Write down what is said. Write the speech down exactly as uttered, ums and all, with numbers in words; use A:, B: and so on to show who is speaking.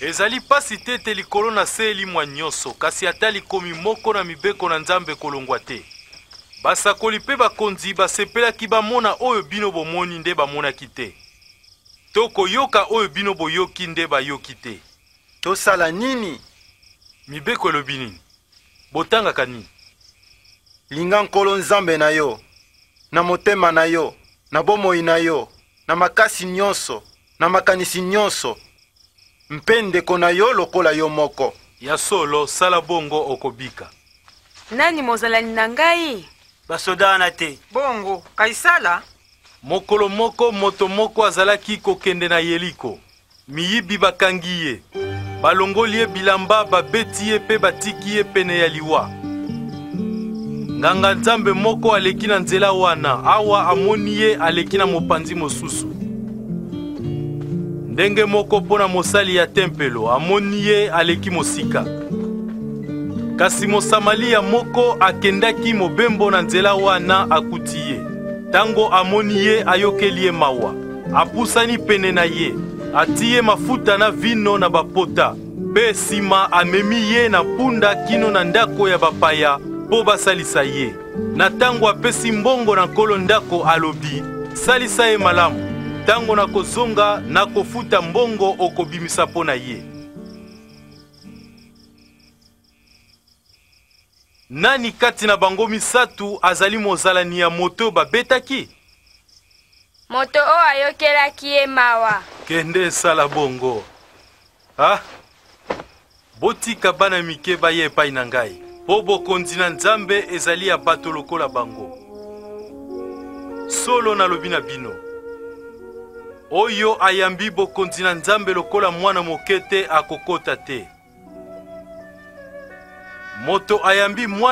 A: Ezali pasi te te likolo na se elimwa nyonso, kasi ata likomi moko na mibeko na Nzambe kolongwa te. Basakoli pe bakonzi basepelaki bamona oyo bino bomoni nde bamonaki te. To koyoka oyo bino boyoki nde bayoki te.
B: Tosala nini?
A: Mibeko elobi nini? Botangaka nini?
B: Linga nkolo Nzambe na yo, na motema na yo, na bomoi na yo, na makasi nyonso, na makanisi nyonso, mpe ndeko na yo lokola yo moko.
A: Ya solo sala bongo okobika.
C: Nani mozalani na ngai?
D: Basoda na te.
E: Bongo, kaisala?
A: Mokolo moko moto moko azalaki kokende na Yeliko. Miyibi bakangi ye. Balongoli ye bilamba babeti ye pe batiki ye pene ya liwa. Nganga Nzambe moko aleki na nzela wana, awa amoni ye aleki na mopanzi mosusu. Ndenge moko pona mosali ya tempelo, amoni ye aleki mosika. Kasi Mosamalia moko akendaki mobembo na nzela wana akuti ye. Tango amoni ye ayokeli ye mawa. Apusani pene na ye. Ati ye mafuta na vino na bapota. Pe sima amemi ye na punda kino na ndako ya bapaya po basalisa ye. Na tango apesi mbongo na nkolo ndako alobi, salisa ye malamu. Tango na kozonga na kofuta mbongo okobimisa po na ye. Nani kati na bango misatu azali mozalani ya moto babetaki?
F: Moto o ayokelaki ye mawa.
A: Kende sala bongo. Ah? Botika bana mike baye epai na ngai. Po bokonzi na Nzambe ezali ya bato lokola bango. Solo na lobi na bino. Oyo ayambi bokonzi na Nzambe lokola mwana mokete akokota te. Moto ayambi mwana